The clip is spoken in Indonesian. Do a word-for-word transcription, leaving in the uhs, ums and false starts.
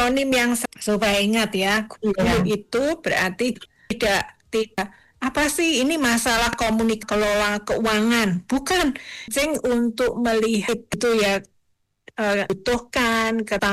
akronim yang supaya ingat ya, gulu Ya. itu berarti tidak tidak apa sih ini masalah komunikasi kelola keuangan, bukan. Sing untuk melihat itu ya eh, butuhkan